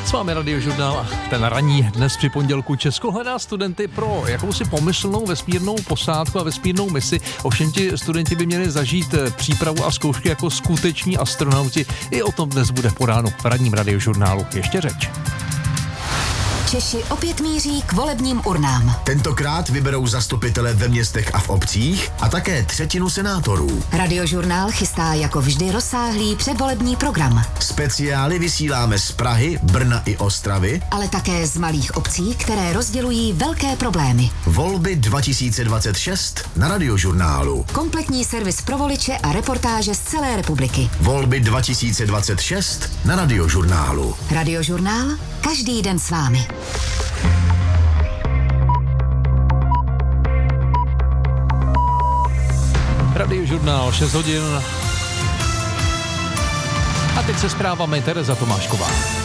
S vámi Radiožurnál a ten ranní dnes při pondělku. Česko hledá studenty pro jakousi pomyslnou vesmírnou posádku a vesmírnou misi. Ovšem ti studenti by měli zažít přípravu a zkoušky jako skuteční astronauti. I o tom dnes bude podáno v ranním Radiožurnálu. Ještě řeč. Češi opět míří k volebním urnám. Tentokrát vyberou zastupitele ve městech a v obcích a také třetinu senátorů. Radiožurnál chystá jako vždy rozsáhlý předvolební program. Speciály vysíláme z Prahy, Brna i Ostravy, ale také z malých obcí, které rozdělují velké problémy. Volby 2026 na Radiožurnálu. Kompletní servis pro voliče a reportáže z celé republiky. Volby 2026 na Radiožurnálu. Radiožurnál každý den s vámi. Radiožurnál 6 hodin. A teď se zprávami Tereza Tomášková.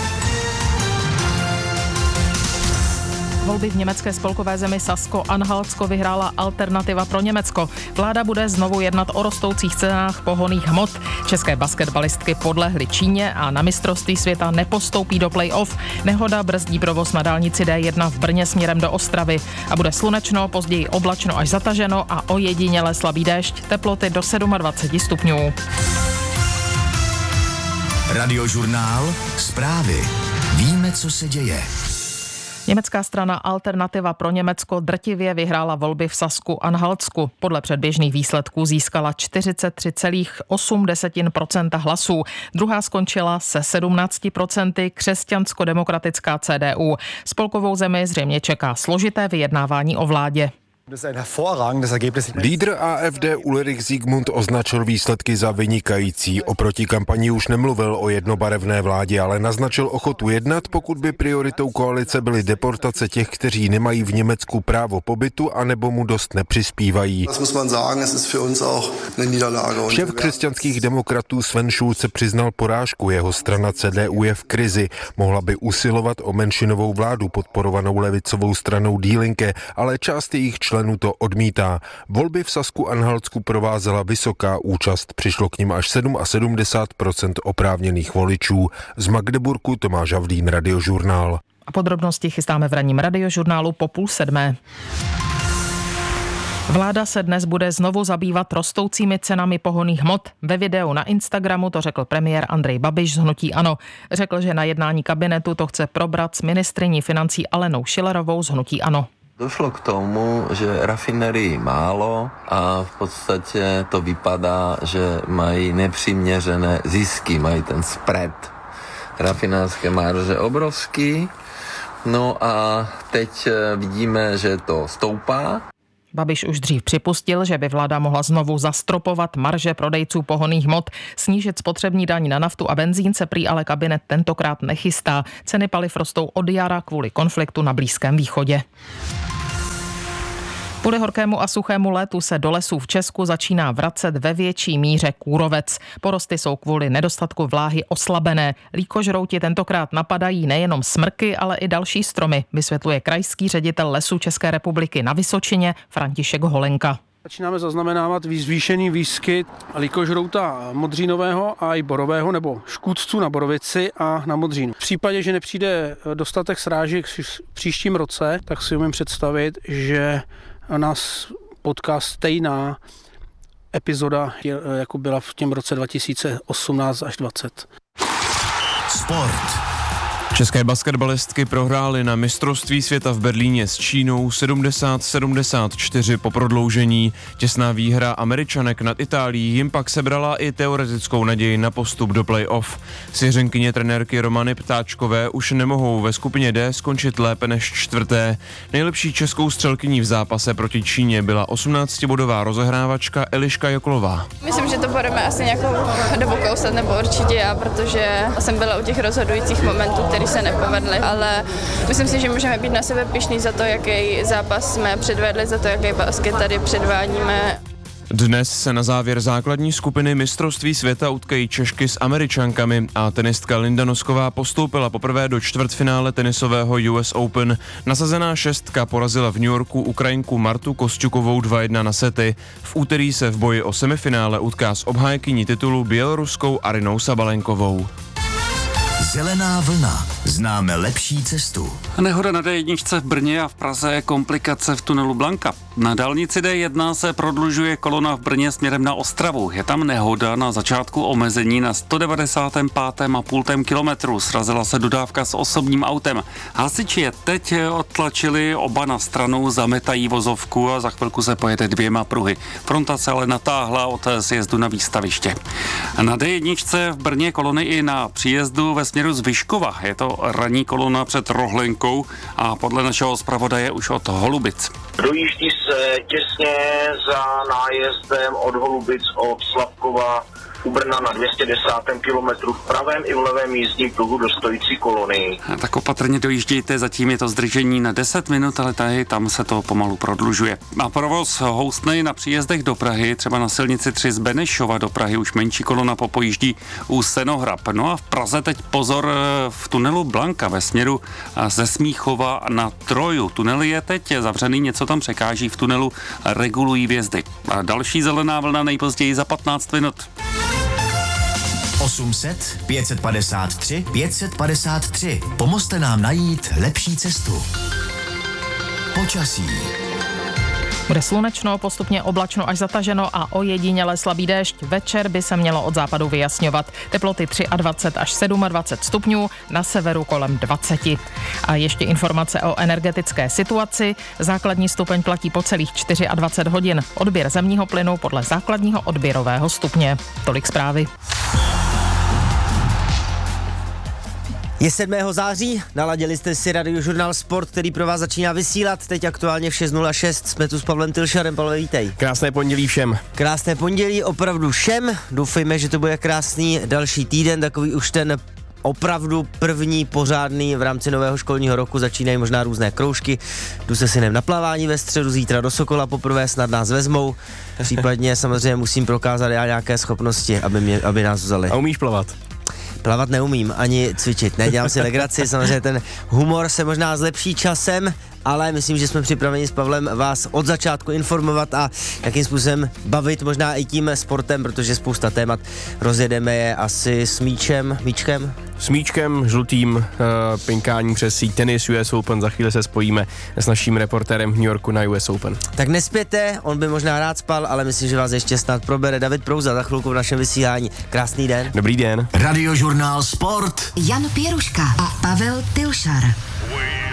Volby v německé spolkové zemi Sasko-Anhaltsko vyhrála Alternativa pro Německo. Vláda bude znovu jednat o rostoucích cenách pohonných hmot. České basketbalistky podlehly Číně a na mistrovství světa nepostoupí do play-off. Nehoda brzdí provoz na dálnici D1 v Brně směrem do Ostravy. A bude slunečno, později oblačno až zataženo a ojediněle slabý déšť. Teploty do 27 stupňů. Radiožurnál, zprávy. Víme, co se děje. Německá strana Alternativa pro Německo drtivě vyhrála volby v Sasku-Anhaltsku. Podle předběžných výsledků získala 43,8% hlasů. Druhá skončila se 17% křesťansko-demokratická CDU. Spolkovou zemi zřejmě čeká složité vyjednávání o vládě. Lídr AfD Ulrich Siegmund označil výsledky za vynikající. Oproti kampani už nemluvil o jednobarevné vládě, ale naznačil ochotu jednat, pokud by prioritou koalice byly deportace těch, kteří nemají v Německu právo pobytu anebo mu dost nepřispívají. Šéf křesťanských demokratů Sven Schulze přiznal porážku. Jeho strana CDU je v krizi. Mohla by usilovat o menšinovou vládu podporovanou levicovou stranou Die Linke, ale část jejich členů to odmítá. Volby v Sasku-Anhaltsku provázela vysoká účast. Přišlo k nim až 77% oprávněných voličů. Z Magdeburku Tomáš Havlín, Radiožurnál. A podrobnosti chystáme v ranním Radiožurnálu po 6:30. Vláda se dnes bude znovu zabývat rostoucími cenami pohonných hmot. Ve videu na Instagramu to řekl premiér Andrej Babiš z hnutí ANO. Řekl, že na jednání kabinetu to chce probrat s ministryní financí Alenou Schillerovou z hnutí ANO. Došlo k tomu, že rafinerií málo a v podstatě to vypadá, že mají nepřiměřené zisky, mají ten spread. Rafinářské marže obrovský, no a teď vidíme, že to stoupá. Babiš už dřív připustil, že by vláda mohla znovu zastropovat marže prodejců pohonných hmot. Snížit spotřební daň na naftu a benzín se prý ale kabinet tentokrát nechystá. Ceny paliv rostou od jara kvůli konfliktu na Blízkém východě. Kvůli horkému a suchému létu se do lesů v Česku začíná vracet ve větší míře kůrovec. Porosty jsou kvůli nedostatku vláhy oslabené. Líkožrouti tentokrát napadají nejenom smrky, ale i další stromy, vysvětluje krajský ředitel Lesů České republiky na Vysočině František Holenka. Začínáme zaznamenávat zvýšený výskyt líkožrouta modřínového a i borového nebo škůdců na borovici a na modřínu. V případě, že nepřijde dostatek srážek v příštím roce, tak si umím představit, že nás potká stejná epizoda, jako byla v těm roce 2018 až 2020. Sport. České basketbalistky prohrály na mistrovství světa v Berlíně s Čínou 70-74 po prodloužení. Těsná výhra Američanek nad Itálií jim pak sebrala i teoretickou naději na postup do play-off. Svěřenkyně trenérky Romany Ptáčkové už nemohou ve skupině D skončit lépe než čtvrté. Nejlepší českou střelkyní v zápase proti Číně byla 18bodová rozehrávačka Eliška Joklová. Myslím, že to budeme asi nějakou dobu kousat, nebo určitě já, protože jsem byla u těch rozhodujících momentů, které se nepovedly, ale myslím si, že můžeme být na sebe pyšní za to, jaký zápas jsme předvedli, za to, jaký basket tady předvádíme. Dnes se na závěr základní skupiny mistrovství světa utkají Češky s Američankami a tenistka Linda Nosková postoupila poprvé do čtvrtfinále tenisového US Open. Nasazená šestka porazila v New Yorku Ukrajinku Martu Kosťukovou 2-1 na sety. V úterý se v boji o semifinále utká s obhájkyní titulu běloruskou Arinou Sabalenkovou. Zelená vlna. Známe lepší cestu. Nehoda na D1 v Brně a v Praze, komplikace v tunelu Blanka. Na dálnici D1 se prodlužuje kolona v Brně směrem na Ostravu. Je tam nehoda na začátku omezení na 195,5 kilometru. Srazila se dodávka s osobním autem. Hasiči je teď odtlačili, oba na stranu zametají vozovku a za chvilku se pojede 2 pruhy. Fronta se ale natáhla od sjezdu na výstaviště. Na D1 v Brně kolony i na příjezdu ve směru z Vyškova. Je to ranní kolona před Rohlenkou a podle našeho zpravodaje už od Holubic. Dojíždí se těsně za nájezdem od Holubic od Slavkova u Brna na 210. kilometru v pravém i v levém jízdním pruhu do stojící kolony. Tak opatrně dojíždějte, zatím je to zdržení na 10 minut, ale tady tam se to pomalu prodlužuje. A provoz houstnej na příjezdech do Prahy, třeba na silnici 3 z Benešova do Prahy už menší kolona popojíždí u Senohrab. No a v Praze teď pozor v tunelu Blanka ve směru ze Smíchova na Troju. Tunel je teď zavřený, něco tam překáží, v tunelu regulují vjezdy. A další zelená vlna nejpozději za 15 minut. 800 553 553. Pomozte nám najít lepší cestu. Počasí. Bude slunečno, postupně oblačno až zataženo a ojediněle slabý déšť. Večer by se mělo od západu vyjasňovat. Teploty 23 až 27 stupňů, na severu kolem 20. A ještě informace o energetické situaci. Základní stupeň platí po celých 24 hodin. Odběr zemního plynu podle základního odběrového stupně. Tolik zprávy. Je 7. září, naladili jste si Radiožurnál Sport, který pro vás začíná vysílat, teď aktuálně v 6:06, jsme tu s Pavlem Tylšarem. Pavle, vítej. Krásné pondělí všem. Krásné pondělí opravdu všem, doufejme, že to bude krásný další týden, takový už ten opravdu první pořádný v rámci nového školního roku, začínají možná různé kroužky, jdu se synem na plavání ve středu, zítra do Sokola poprvé, snad nás vezmou, případně samozřejmě musím prokázat já nějaké schopnosti, aby nás vzali. A umíš plavat? Plavat neumím, ani cvičit, nedělám si legraci, samozřejmě ten humor se možná zlepší časem, ale myslím, že jsme připraveni s Pavlem vás od začátku informovat a jakým způsobem bavit možná i tím sportem, protože spousta témat rozjedeme je asi s míčkem. S míčkem, žlutým, pinkání přes síť, tenis US Open, za chvíli se spojíme s naším reportérem v New Yorku na US Open. Tak nespěte, on by možná rád spal, ale myslím, že vás ještě snad probere David Prouza za chvilku v našem vysílání. Krásný den. Dobrý den. Radiožurnál Sport. Jan Pěruška a Pavel Tylšar.